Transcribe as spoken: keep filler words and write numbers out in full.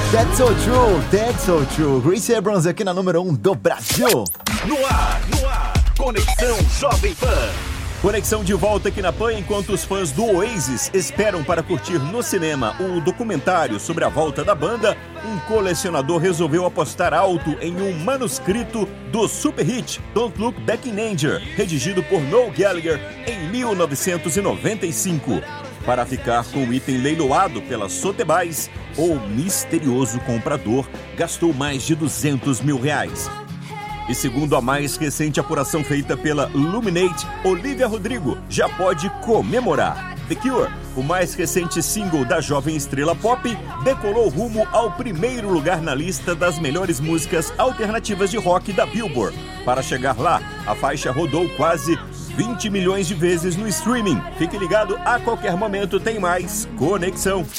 That's so true, that's so true. Gracie Abrams aqui na número um do Brasil. No ar, no ar, Conexão Jovem Pan. Conexão de volta aqui na Pan, enquanto os fãs do Oasis esperam para curtir no cinema o documentário sobre a volta da banda, um colecionador resolveu apostar alto em um manuscrito do super hit Don't Look Back in Anger, redigido por Noel Gallagher em mil novecentos e noventa e cinco. Para ficar com o item leiloado pela Sotheby's, o misterioso comprador gastou mais de duzentos mil reais. E segundo a mais recente apuração feita pela Luminate, Olivia Rodrigo já pode comemorar. The Cure, o mais recente single da jovem estrela pop, decolou rumo ao primeiro lugar na lista das melhores músicas alternativas de rock da Billboard. Para chegar lá, a faixa rodou quase vinte milhões de vezes no streaming. Fique ligado, a qualquer momento tem mais Conexão.